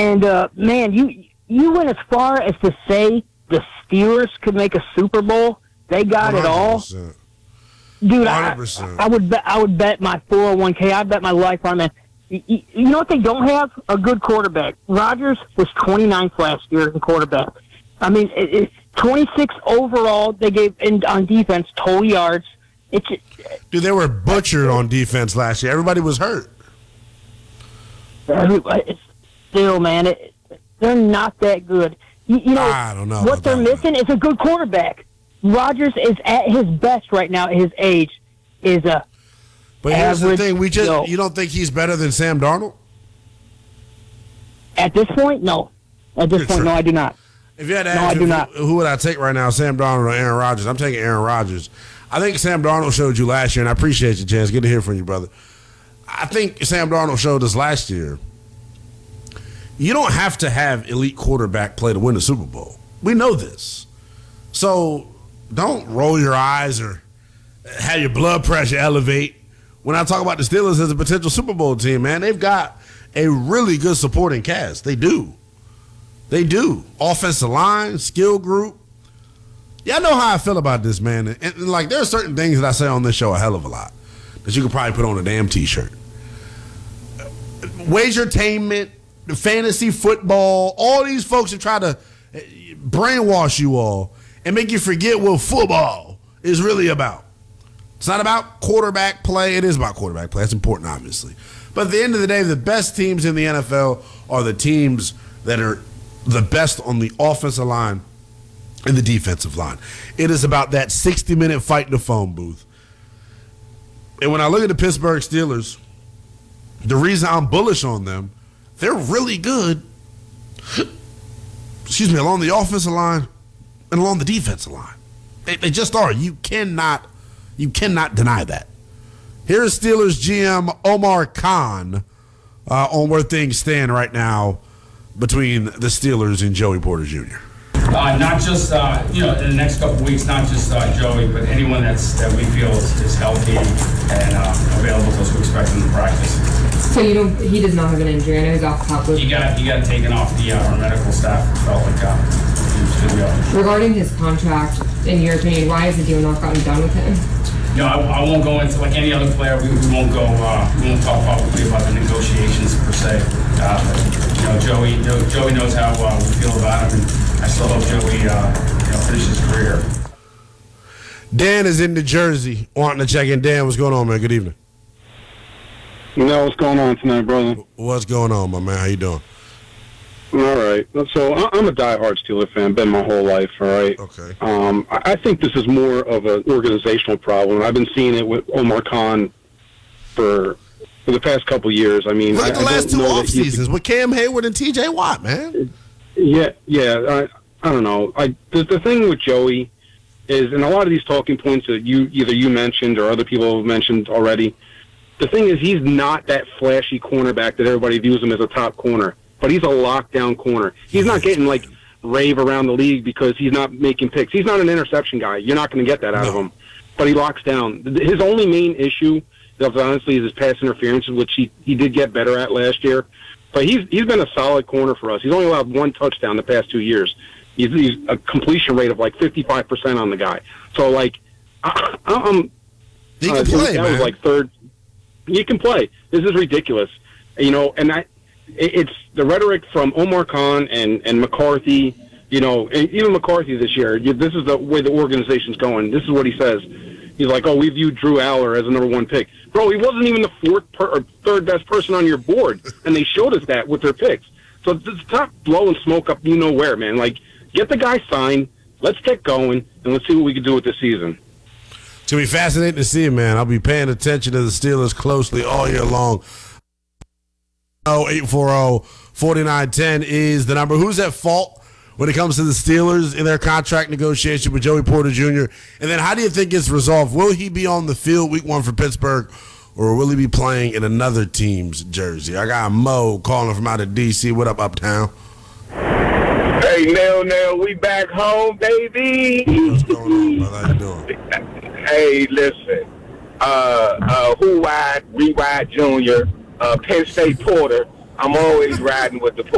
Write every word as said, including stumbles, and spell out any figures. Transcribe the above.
And, uh, man, you you went as far as to say the Steelers could make a Super Bowl. They got it all. Dude, I, I would bet I would bet my four oh one k. I'd bet my life on that. You, you know what they don't have? A good quarterback. Rodgers was twenty-ninth last year as a quarterback. I mean, it, it's twenty-six overall. They gave in, on defense total yards. It's dude, they were butchered on defense last year. Everybody was hurt. It's still, man, it, they're not that good. You, you know, I don't know what they're missing is a good quarterback. Rodgers is at his best right now at his age. Is a but here's the thing: we just Joe. You don't think he's better than Sam Darnold? At this point, no. At this You're point, true. no, I do not. If you had to no, ask I do who, not. who would I take right now, Sam Darnold or Aaron Rodgers? I'm taking Aaron Rodgers. I think Sam Darnold showed you last year, and I appreciate you, Chance. Good to hear from you, brother. I think Sam Darnold showed us last year. You don't have to have elite quarterback play to win the Super Bowl. We know this. So don't roll your eyes or have your blood pressure elevate when I talk about the Steelers as a potential Super Bowl team, man. They've got a really good supporting cast. They do. They do. Offensive line, skill group. Yeah, I know how I feel about this, man. And, and like, there are certain things that I say on this show a hell of a lot that you could probably put on a damn T-shirt. Wagertainment, the fantasy football, all these folks that try to brainwash you all and make you forget what football is really about. It's not about quarterback play. It is about quarterback play. It's important, obviously. But at the end of the day, the best teams in the N F L are the teams that are the best on the offensive line and the defensive line. It is about that sixty-minute fight in the phone booth. And when I look at the Pittsburgh Steelers, the reason I'm bullish on them, they're really good, excuse me, along the offensive line and along the defensive line. They, they just are. You cannot, you cannot deny that. Here's Steelers G M Omar Khan uh, on where things stand right now between the Steelers and Joey Porter Junior Uh, not just, uh, you know, in the next couple of weeks, not just uh, Joey, but anyone that's that we feel is, is healthy and uh, available to us, we expect him to practice. So you don't, he does not have an injury. I know he's off top. He got he got taken off the uh, our medical staff. Felt like uh, he was good to go. Regarding his contract, in your opinion, why has the deal not gotten done with him? You know, I, I won't go into, like any other player, we, we won't go, uh, we won't talk publicly about the negotiations per se. Uh, but, you know, Joey, Joey knows how uh, we feel about him, and I still hope Joey, uh, you know, finishes his career. Dan is in New Jersey wanting to check in. Dan, what's going on, man? Good evening. You know what's going on tonight, brother? What's going on, my man? How you doing? All right. So I'm a diehard Steeler fan, been my whole life, all right? Okay. Um, I think this is more of an organizational problem. I've been seeing it with Omar Khan for for the past couple of years. I mean, Look at the I, last I two know off seasons with Cam Hayward and T J Watt, man. Yeah, yeah. I, I don't know. I the, the thing with Joey is, and a lot of these talking points that you either you mentioned or other people have mentioned already, the thing is he's not that flashy cornerback that everybody views him as a top corner. But he's a lockdown corner. He's not getting, like, rave around the league because he's not making picks. He's not an interception guy. You're not going to get that out no. of him. But he locks down. His only main issue, honestly, is his pass interference, which he, he did get better at last year. But he's he's been a solid corner for us. He's only allowed one touchdown the past two years. He's, he's a completion rate of, like, fifty-five percent on the guy. So, like, I, I'm... He can uh, play, that man. was, like, third. He can play. This is ridiculous. You know, and I... It's the rhetoric from Omar Khan and, and McCarthy, you know, and even McCarthy this year. This is the way the organization's going. This is what he says. He's like, oh, we view Drew Aller as a number one pick. Bro, he wasn't even the fourth per, or third best person on your board, and they showed us that with their picks. So it's not blowing smoke up you know where, man. Like, get the guy signed, let's get going, and let's see what we can do with this season. It's going to be fascinating to see, man. I'll be paying attention to the Steelers closely all year long. eight four zero, four nine one zero is the number. Who's at fault when it comes to the Steelers in their contract negotiation with Joey Porter Junior? And then how do you think it's resolved? Will he be on the field week one for Pittsburgh, or will he be playing in another team's jersey? I got Mo calling from out of D C. What up, Uptown? Hey, Nail Nail, we back home, baby. What's going on, brother? How you doing? Hey, listen. Uh, uh, Who Wide, Rewide Junior, uh, Penn State Porter. I'm always riding with the